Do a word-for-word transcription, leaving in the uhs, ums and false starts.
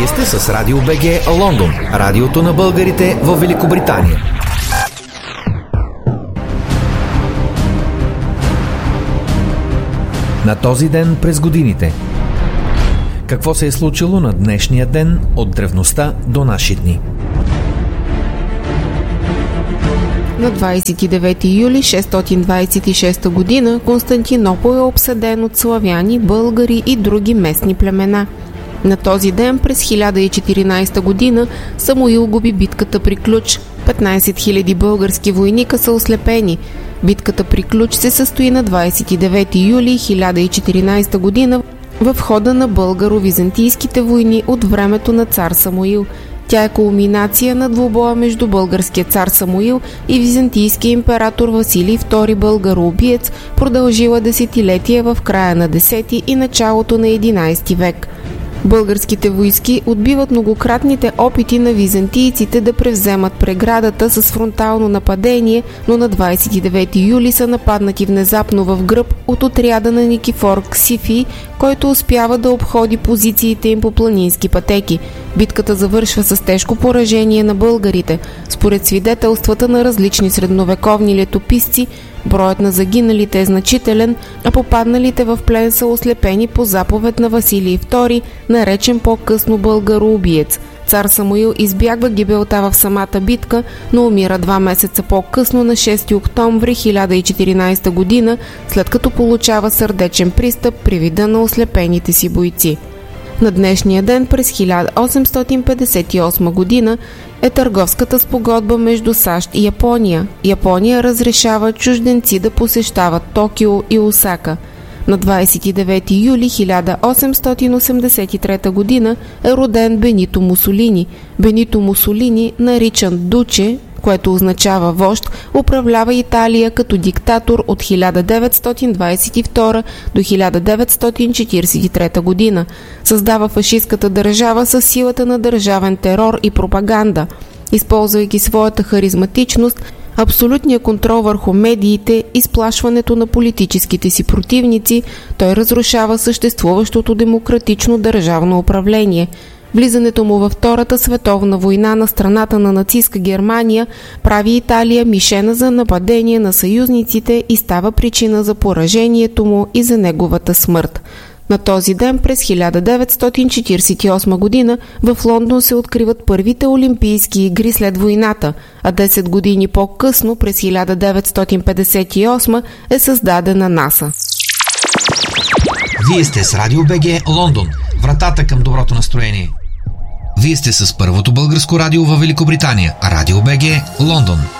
Вие сте с Радио БГ Лондон, радиото на българите в Великобритания. На този ден през годините. Какво се е случило на днешния ден от древността до наши дни? На двадесет и девети юли шестстотин двадесет и шеста година Константинопол е обсаден от славяни, българи и други местни племена. На този ден през хиляда и четиринадесета година Самуил губи битката при Ключ. петнадесет хиляди български войника са ослепени. Битката при Ключ се състои на двадесет и девети юли хиляда и четиринадесета година в хода на българо-византийските войни от времето на цар Самуил. Тя е кулминация на двубоя между българския цар Самуил и византийския император Василий втори българоубиец, продължила десетилетия в края на десети и началото на единадесети век. Българските войски отбиват многократните опити на византийците да превземат преградата с фронтално нападение, но на двадесет и девети юли са нападнати внезапно в гръб от отряда на Никифор Ксифий, който успява да обходи позициите им по планински пътеки. Битката завършва с тежко поражение на българите. Според свидетелствата на различни средновековни летописци, броят на загиналите е значителен, а попадналите в плен са ослепени по заповед на Василий втори, наречен по-късно българоубиец. Цар Самуил избягва гибелта в самата битка, но умира два месеца по-късно на шести октомври хиляда и четиринадесета година, след като получава сърдечен пристъп при вида на ослепените си бойци. На днешния ден през хиляда осемстотин петдесет и осма година е търговската спогодба между САЩ и Япония. Япония разрешава чужденци да посещават Токио и Осака. На двадесет и девети юли хиляда осемстотин осемдесет и трета година е роден Бенито Мусолини. Бенито Мусолини, наричан Дуче, което означава вожд, управлява Италия като диктатор от хиляда деветстотин двадесет и втора до хиляда деветстотин четиридесет и трета година. Създава фашистката държава със силата на държавен терор и пропаганда. Използвайки своята харизматичност, абсолютния контрол върху медиите и сплашването на политическите си противници, той разрушава съществуващото демократично държавно управление. Влизането му във Втората световна война на страната на нацистка Германия прави Италия мишена за нападение на съюзниците и става причина за поражението му и за неговата смърт. На този ден през хиляда деветстотин четиридесет и осма година в Лондон се откриват първите олимпийски игри след войната, а десет години по-късно през хиляда деветстотин петдесет и осма е създадена НАСА. Вие сте с Радио БГ Лондон, вратата към доброто настроение. Вие сте с първото българско радио във Великобритания, Радио БГ Лондон.